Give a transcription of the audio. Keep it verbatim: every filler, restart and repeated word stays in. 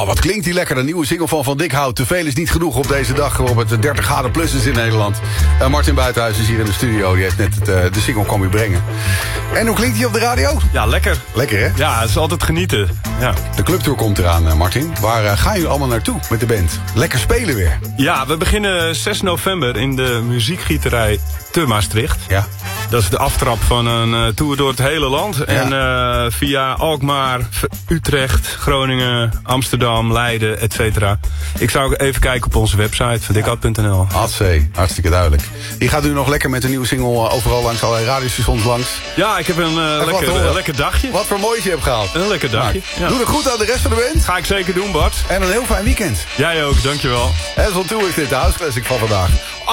wat klinkt die lekker. De nieuwe single van Van Dikhout. Te veel is niet genoeg op deze dag waarop het dertig graden plus is in Nederland. Uh, Martin Buitenhuis is hier in de studio. Die heeft net het, uh, de single komen brengen. En hoe klinkt die op de radio? Ja, lekker. Lekker, hè? Ja, het is altijd genieten. Ja. De clubtour komt eraan, uh, Martin. Waar uh, gaan jullie allemaal naartoe met de band? Lekker spelen weer. Ja, we beginnen zes november in de muziekgieterij te Maastricht. Ja. Dat is de aftrap van een uh, tour door het hele land. Ja. En uh, via Alkmaar, Utrecht, Groningen, Amsterdam, Leiden, et cetera. Ik zou even kijken op onze website, van dikhout punt n l. Hatsé, hartstikke duidelijk. Die gaat u nog lekker met een nieuwe single uh, overal langs allerlei radiostations langs. Ja, ik heb een uh, lekker, uh, lekker dagje. Wat voor moois je hebt gehaald. Een lekker dagje. Ja. Doe het goed aan de rest van de band. Ga ik zeker doen, Bart. En een heel fijn weekend. Jij ook, dankjewel. En zo toe is dit de House Classic van vandaag.